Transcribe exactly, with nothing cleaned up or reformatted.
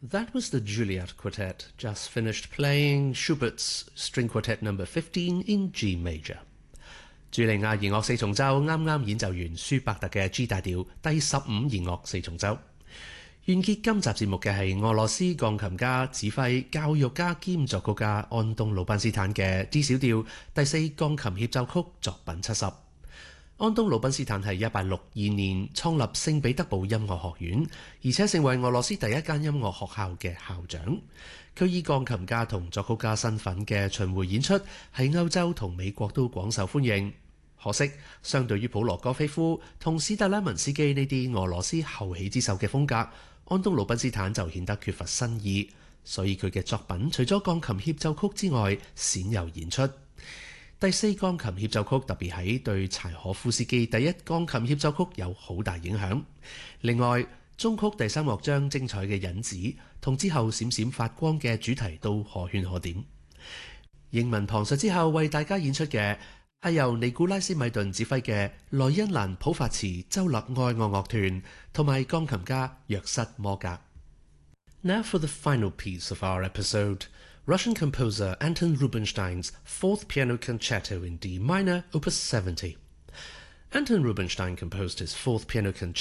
That was the Juilliard Quartet, just finished playing Schubert's String Quartet number fifteen in G major. 茱莉亞弦樂四重奏啱啱演奏完舒伯特嘅 G 大調第十五弦樂四重奏。完結今集節目嘅係俄羅斯鋼琴家、指揮、教育家兼作曲家安東魯賓斯坦嘅 D 小調第四鋼琴協奏曲作品七十。安東魯賓斯坦係一八六二年創立聖彼得堡音樂學院，而且成為俄羅斯第一間音樂學校嘅校長。佢以鋼琴家同作曲家身份嘅巡迴演出喺歐洲同美國都廣受歡迎。可惜，相對於普羅戈菲夫同史特拉文斯基呢啲俄羅斯後起之秀嘅風格，安東魯賓斯坦就顯得缺乏新意，所以佢嘅作品除咗鋼琴協奏曲之外，鮮有演出。第四鋼琴協奏曲特別喺對柴可夫斯基第一鋼琴協奏曲有好大影響。另外，中曲第三樂章精彩嘅引子同之後閃閃發光嘅主題都可圈可點。英文旁述之後，為大家演出嘅係由尼古拉斯米頓指揮嘅萊茵蘭普法茨州立愛樂樂團同埋鋼琴家約瑟摩格。Now for the final piece of our episode, Russian composer Anton Rubinstein's Fourth Piano Concerto in D minor, Opus seventy. Anton Rubinstein composed his Fourth Piano Concerto